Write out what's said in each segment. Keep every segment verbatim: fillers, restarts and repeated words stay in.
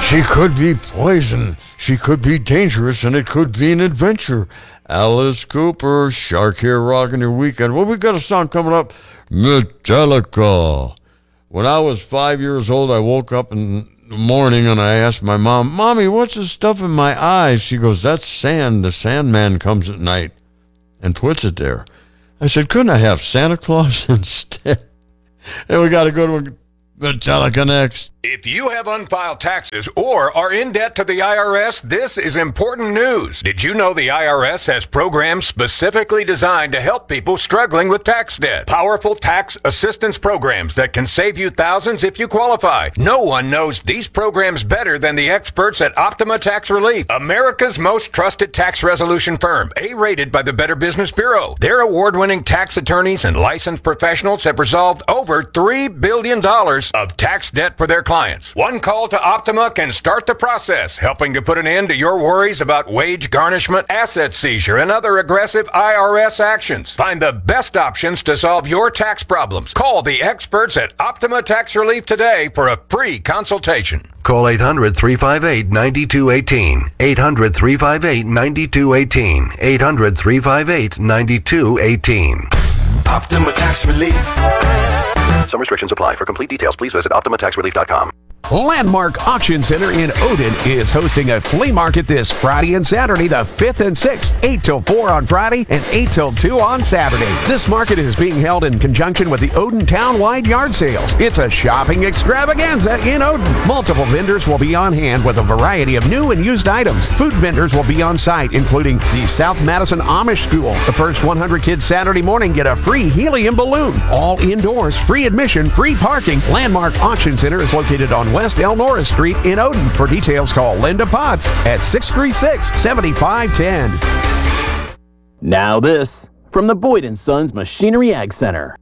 She could be poison. She could be dangerous, and it could be an adventure. Alice Cooper, Shark here rocking your weekend. Well, we got a song coming up, Metallica. When I was five years old, I woke up in the morning and I asked my mom, Mommy, what's this stuff in my eyes? She goes, that's sand. The Sandman comes at night and puts it there. I said, couldn't I have Santa Claus instead? And we got to go to Metallica next. If you have unfiled taxes or are in debt to the I R S, this is important news. Did you know the I R S has programs specifically designed to help people struggling with tax debt? Powerful tax assistance programs that can save you thousands if you qualify. No one knows these programs better than the experts at Optima Tax Relief, America's most trusted tax resolution firm, A-rated by the Better Business Bureau. Their award-winning tax attorneys and licensed professionals have resolved over three billion dollars of tax debt for their clients. One call to Optima can start the process, helping to put an end to your worries about wage garnishment, asset seizure, and other aggressive I R S actions. Find the best options to solve your tax problems. Call the experts at Optima Tax Relief today for a free consultation. Call eight hundred, three five eight, nine two one eight. eight hundred, three five eight, nine two one eight. eight hundred, three five eight, nine two one eight. Optima Tax Relief. Some restrictions apply. For complete details, please visit optima tax relief dot com. Landmark Auction Center in Odin is hosting a flea market this Friday and Saturday, the fifth and sixth, eight till four on Friday and eight till two on Saturday. This market is being held in conjunction with the Odin Town-wide yard sales. It's a shopping extravaganza in Odin. Multiple vendors will be on hand with a variety of new and used items. Food vendors will be on site, including the South Madison Amish School. The first one hundred kids Saturday morning get a free helium balloon. All indoors, free admission, free parking. Landmark Auction Center is located on West Elnora Street in Odin. For details, call Linda Potts at six three six, seven five one zero. Now this, from the Boyd and Sons Machinery Ag Center.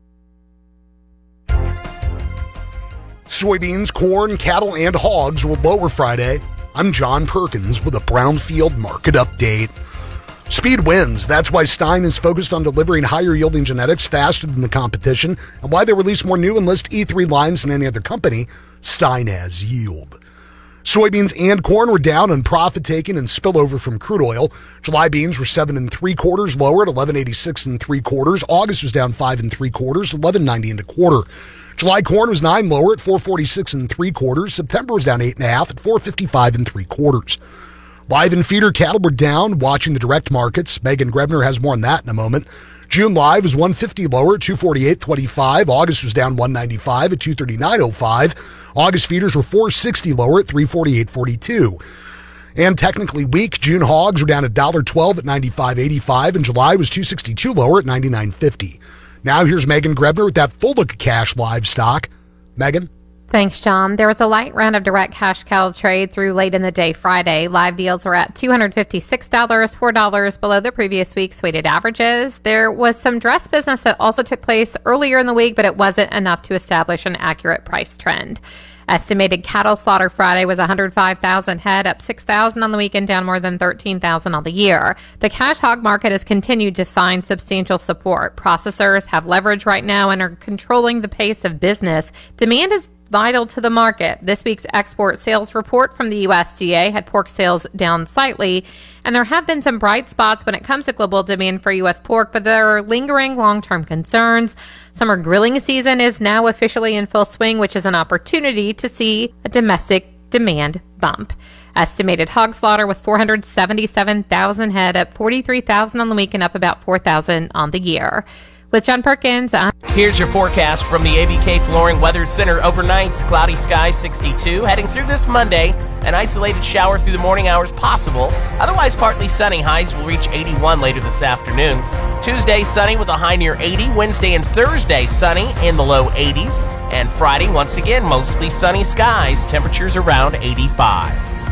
Soybeans, corn, cattle, and hogs were lower Friday. I'm John Perkins with a Brownfield Market Update. Speed wins. That's why Stein is focused on delivering higher-yielding genetics faster than the competition, and why they release more new Enlist E three lines than any other company. Stein has yield. Soybeans and corn were down on profit-taking and spillover from crude oil. July beans were seven and three quarters lower at eleven eighty-six and three quarters. August was down five and three quarters, eleven ninety and a quarter. July corn was nine lower at four forty-six and three quarters. September was down eight and a half at four fifty-five and three quarters. Live and feeder cattle were down, watching the direct markets. Megan Grebner has more on that in a moment. June live was one fifty lower at two forty-eight twenty-five. August was down one ninety-five at two thirty-nine oh five. August feeders were four sixty lower at three forty-eight forty-two. And technically weak, June hogs were down one dollar twelve at ninety-five eighty-five, and July was two sixty-two lower at ninety-nine fifty. Now here's Megan Grebner with that full look of cash livestock. Megan? Thanks, John. There was a light run of direct cash cattle trade through late in the day Friday. Live deals were at two hundred fifty-six dollars, four dollars below the previous week's weighted averages. There was some dress business that also took place earlier in the week, but it wasn't enough to establish an accurate price trend. Estimated cattle slaughter Friday was one hundred five thousand head, up six thousand on the weekend, down more than thirteen thousand on the year. The cash hog market has continued to find substantial support. Processors have leverage right now and are controlling the pace of business. Demand is vital to the market. This week's export sales report from the U S D A had pork sales down slightly, and there have been some bright spots when it comes to global demand for U S pork, but there are lingering long-term concerns. Summer grilling season is now officially in full swing, which is an opportunity to see a domestic demand bump. Estimated hog slaughter was four hundred seventy-seven thousand head, up forty-three thousand on the week and up about four thousand on the year. With John Perkins, I'm... Here's your forecast from the A B K Flooring Weather Center. Overnight, cloudy skies, sixty-two. Heading through this Monday, an isolated shower through the morning hours possible. Otherwise, partly sunny. Highs will reach eighty-one later this afternoon. Tuesday, sunny with a high near eighty. Wednesday and Thursday, sunny in the low eighties. And Friday, once again, mostly sunny skies. Temperatures around eighty-five.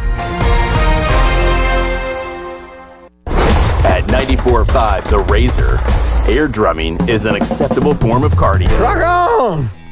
At ninety-four point five, The Razor, air drumming is an acceptable form of cardio. Rock on!